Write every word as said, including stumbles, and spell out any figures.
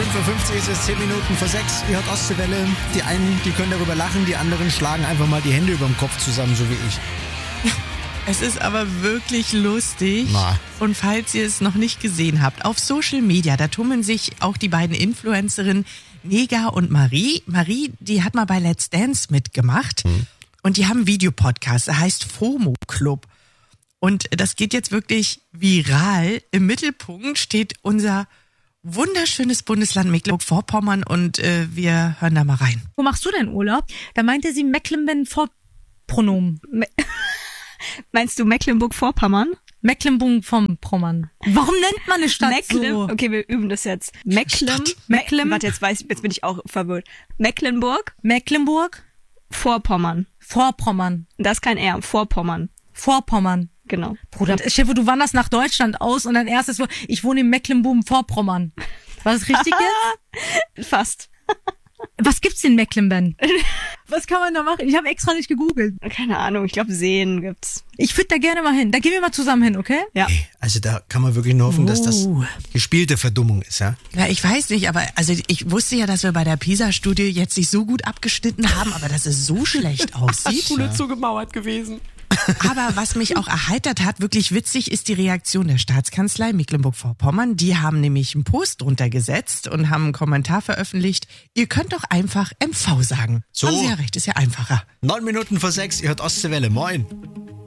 fünf Uhr fünfzig ist es, zehn Minuten vor sechs. Ihr hört Ostseewelle. Die einen, die können darüber lachen, die anderen schlagen einfach mal die Hände über dem Kopf zusammen, so wie ich. Es ist aber wirklich lustig. Na. Und falls ihr es noch nicht gesehen habt, auf Social Media, da tummeln sich auch die beiden Influencerinnen Nega und Marie. Marie, die hat mal bei Let's Dance mitgemacht. Hm. Und die haben einen Videopodcast, der heißt FOMO Club. Und das geht jetzt wirklich viral. Im Mittelpunkt steht unser wunderschönes Bundesland Mecklenburg-Vorpommern und äh, wir hören da mal rein. Wo machst du denn Urlaub? Da meinte sie Mecklenburg-Vorpommern. Me- Meinst du Mecklenburg-Vorpommern? Mecklenburg-Vorpommern. Warum nennt man eine Stadt Mecklen- so? Okay, wir üben das jetzt. Mecklen, Mecklen- Warte, jetzt weiß ich, jetzt bin ich auch verwirrt. Mecklenburg, Mecklenburg, Vorpommern. Vorpommern. Das ist kein R, Vorpommern. Vorpommern. Genau. Bruder, Chef, du wanderst nach Deutschland aus und dein erstes Wort, ich wohne in Mecklenburg-Vorpommern. War das richtig jetzt? Fast. Was gibt's in Mecklenburg? Was kann man da machen? Ich habe extra nicht gegoogelt. Keine Ahnung, ich glaube Seen gibt's. Ich würde da gerne mal hin. Da gehen wir mal zusammen hin, okay? Ja. Hey, also da kann man wirklich nur hoffen, Oh. dass das gespielte Verdummung ist, ja? Ja, ich weiß nicht, aber also ich wusste ja, dass wir bei der PISA-Studie jetzt nicht so gut abgeschnitten haben, aber dass es so schlecht aussieht. Schule zugemauert gewesen. Aber was mich auch erheitert hat, wirklich witzig, ist die Reaktion der Staatskanzlei Mecklenburg-Vorpommern. Die haben nämlich einen Post drunter gesetzt und haben einen Kommentar veröffentlicht. Ihr könnt doch einfach M V sagen. So. Haben Sie ja recht, ist ja einfacher. Neun Minuten vor sechs, ihr hört Ostseewelle. Moin.